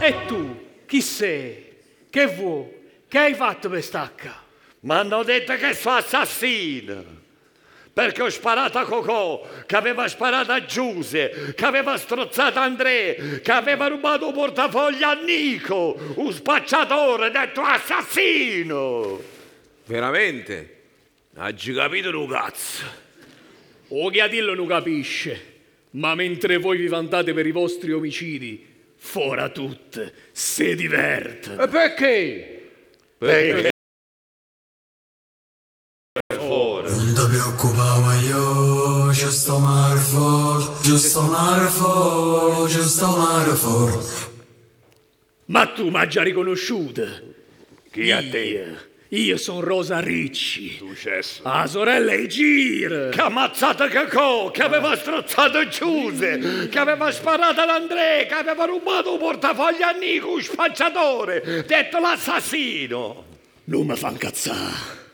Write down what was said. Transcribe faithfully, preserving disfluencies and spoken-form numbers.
E tu, chi sei? Che vuoi? Che hai fatto per stacca? Mi hanno detto che sono assassino. Perché ho sparato a Cocò, che aveva sparato a Giuse, che aveva strozzato Andrea, che aveva rubato un portafoglio a Nico, un spacciatore, detto assassino. Veramente? Hai capito un cazzo? O Chiatillo non capisce, ma mentre voi vi vantate per i vostri omicidi, fora tutte, si diverte. E perché? Perché? Non ti preoccupare io, giusto Marfor, giusto Marfor, giusto Marfor. Ma tu m'hai già riconosciuto? Chi a te? Io sono Rosa Ricci, Tu cesso. la sorella è Gira. Che ha ammazzato Cocò, che aveva strozzato Giuse, che aveva sparato ad Andrea, che aveva rubato un portafoglio a Nico, un spacciatore, detto l'assassino. Non mi fa incazzare.